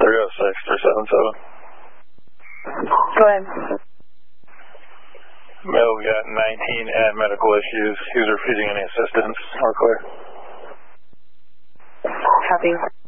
Go ahead. Male, we got 19 and medical issues. He's refusing any assistance. We're clear. Copy.